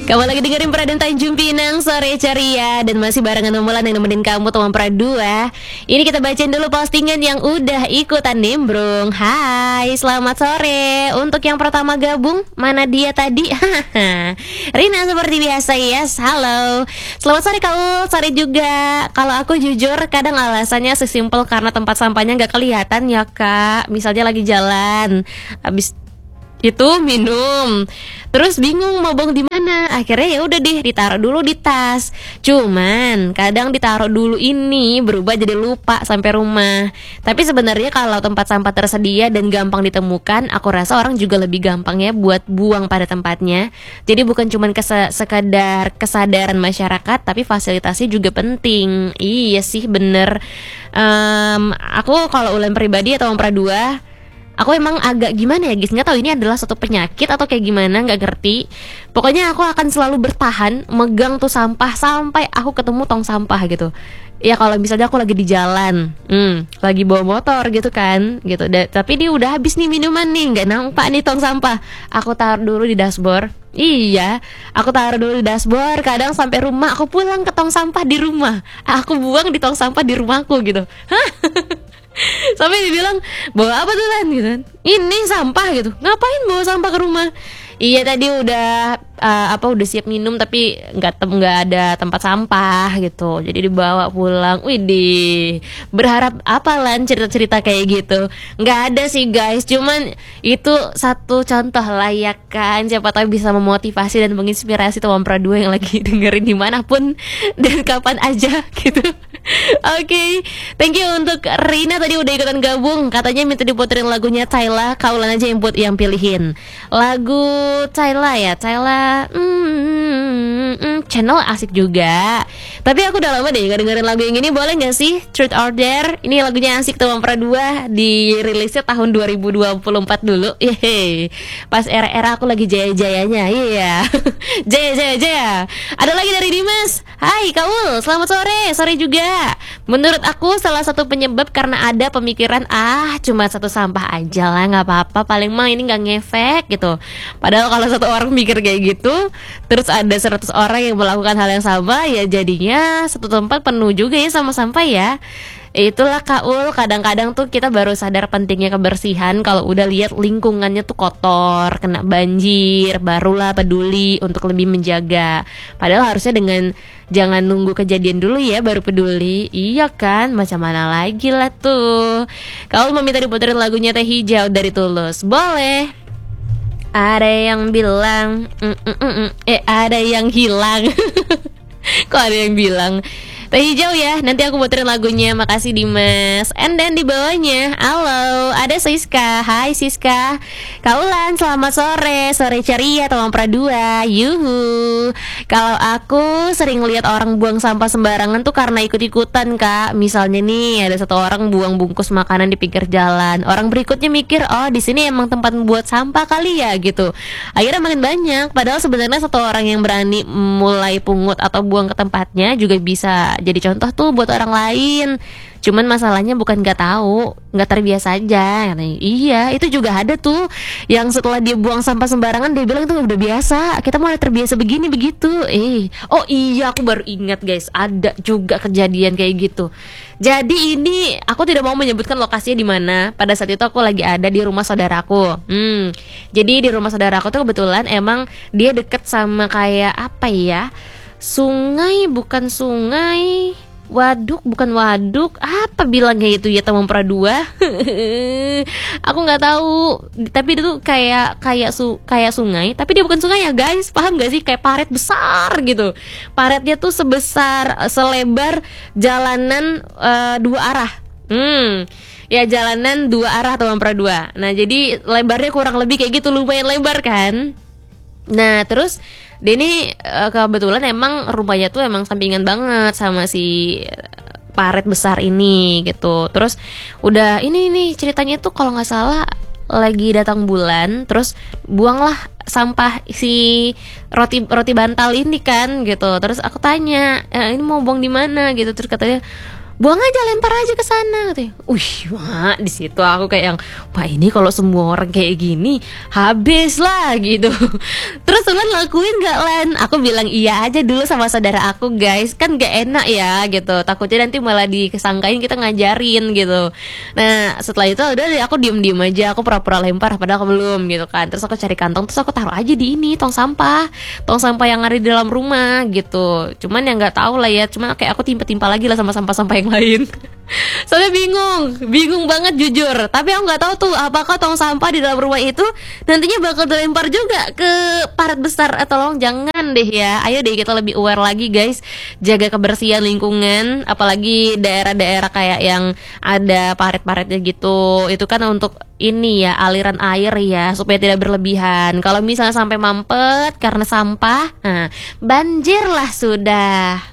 Kamu lagi dengerin Peradan Tanjung Pinang Sore Ceria. Dan masih barengan Mulan yang nemenin kamu teman Pradua. Ini kita bacain dulu postingan yang udah ikutan nimbrung. Hai, selamat sore. Untuk yang pertama gabung, mana dia tadi? Rina seperti biasa, yes. Halo, selamat sore Kaul, sore juga. Kalau aku jujur kadang alasannya sesimpel karena tempat sampahnya gak kelihatan ya kak. Misalnya lagi jalan, habis itu minum, terus bingung mau buang di mana. Akhirnya ya udah deh ditaruh dulu di tas. Cuman kadang ditaruh dulu ini berubah jadi lupa sampai rumah. Tapi sebenarnya kalau tempat sampah tersedia dan gampang ditemukan, aku rasa orang juga lebih gampang ya buat buang pada tempatnya. Jadi bukan cuma sekadar kesadaran masyarakat, tapi fasilitasnya juga penting. Iya sih bener. Aku kalau ulen pribadi atau Pradua, aku emang agak gimana ya guys, nggak tahu ini adalah suatu penyakit atau kayak gimana, nggak ngerti. Pokoknya aku akan selalu bertahan megang tuh sampah sampai aku ketemu tong sampah gitu. Ya kalau misalnya aku lagi di jalan, lagi bawa motor gitu kan, gitu. Tapi dia udah habis nih minuman nih, nggak nampak nih tong sampah. Aku taruh dulu di dashboard. Iya, aku taruh dulu di dashboard. Kadang sampai rumah aku pulang ke tong sampah di rumah. Aku buang di tong sampah di rumahku gitu. Sampai dibilang bawa apa tuh Lan gitu kan, ini sampah gitu, ngapain bawa sampah ke rumah? Iya tadi udah udah siap minum tapi nggak ada tempat sampah gitu, jadi dibawa pulang. Widih, berharap apa Lan cerita-cerita kayak gitu? Nggak ada sih guys, cuman itu satu contoh lah ya kan, siapa tahu bisa memotivasi dan menginspirasi teman Pradua yang lagi dengerin dimanapun dan kapan aja gitu. Oke, thank you untuk Rina tadi udah ikutan gabung. Katanya minta diputerin lagunya Tyla. Kaulan aja yang pilihin lagu Tyla ya. Tyla channel asik juga. Tapi aku udah lama deh gak dengerin lagu yang ini. Boleh gak sih Truth or Dare? Ini lagunya asik tuh Pradua. Dirilisnya tahun 2024 dulu. Yeay, pas era-era aku lagi jaya-jayanya. Iya. Jaya. Ada lagi dari Dimas. Hai Kaul, selamat sore. Sore juga. Menurut aku salah satu penyebab karena ada pemikiran cuma satu sampah aja lah, nggak apa-apa, paling mah ini nggak ngefek gitu. Padahal kalau satu orang mikir kayak gitu, terus ada 100 orang yang melakukan hal yang sama, ya jadinya satu tempat penuh juga ya sama sampah ya. Itulah Kaul, kadang-kadang tuh kita baru sadar pentingnya kebersihan kalau udah lihat lingkungannya tuh kotor, kena banjir, barulah peduli untuk lebih menjaga. Padahal harusnya jangan nunggu kejadian dulu ya baru peduli. Iya kan, macam mana lagi lah tuh. Kaul meminta diputerin lagunya Teh Hijau dari Tulus. Boleh. Ada yang bilang ada yang hilang. Kok ada yang bilang Teh Hijau ya, nanti aku puterin lagunya. Makasih Dimas. And then di bawahnya, halo, ada Siska. Hai Siska. Kaulan, selamat sore. Sore ceria teman Pradua. Yuhu. Kalau aku sering lihat orang buang sampah sembarangan tuh karena ikut-ikutan kak. Misalnya nih ada satu orang buang bungkus makanan di pinggir jalan. Orang berikutnya mikir, oh di sini emang tempat buat sampah kali ya gitu. Akhirnya makin banyak. Padahal sebenarnya satu orang yang berani mulai pungut atau buang ke tempatnya juga bisa jadi contoh tuh buat orang lain. Cuman masalahnya bukan nggak tahu, nggak terbiasa aja. Iya, itu juga ada tuh yang setelah dia buang sampah sembarangan dia bilang itu udah biasa. Kita mau terbiasa begini begitu. Oh iya, aku baru ingat guys, ada juga kejadian kayak gitu. Jadi ini aku tidak mau menyebutkan lokasinya di mana. Pada saat itu aku lagi ada di rumah saudaraku. Jadi di rumah saudaraku tuh kebetulan emang dia deket sama kayak apa ya? Sungai, bukan sungai, waduk, bukan waduk, apa bilangnya itu ya teman Pradua? Aku nggak tahu, tapi itu kayak sungai, tapi dia bukan sungai ya guys, paham gak sih? Kayak paret besar gitu, paretnya tuh selebar jalanan dua arah. Ya jalanan dua arah teman Pradua. Nah jadi lebarnya kurang lebih kayak gitu, lumayan lebar kan. Nah terus dia ini kebetulan emang rumahnya tuh emang sampingan banget sama si paret besar ini gitu. Terus udah ini ceritanya tuh kalau nggak salah lagi datang bulan, terus buanglah sampah si roti bantal ini kan gitu. Terus aku tanya, ini mau buang di mana gitu. Terus katanya buang aja, lempar aja ke sana katanya. Wah, di situ aku kayak yang, wah ini kalau semua orang kayak gini habis lah gitu. Terus Lan lakuin gak Lan? Aku bilang iya aja dulu sama saudara aku guys, kan gak enak ya gitu, takutnya nanti malah dikesangkain kita ngajarin gitu. Nah setelah itu udah deh, aku diem aja, aku pura-pura lempar padahal aku belum gitu kan. Terus aku cari kantong, terus aku taruh aja di ini tong sampah yang ada di dalam rumah gitu. Cuman yang nggak tahu lah ya, cuman kayak aku timpa lagi lah sama sampah-sampah yang lain. Soalnya bingung banget jujur. Tapi aku nggak tahu tuh apakah tong sampah di dalam rumah itu nantinya bakal dilempar juga ke parit besar. Tolong jangan deh ya. Ayo deh kita lebih aware lagi guys, jaga kebersihan lingkungan, apalagi daerah-daerah kayak yang ada parit-paritnya gitu. Itu kan untuk ini ya, aliran air ya, supaya tidak berlebihan. Kalau misalnya sampai mampet karena sampah, nah banjir lah sudah.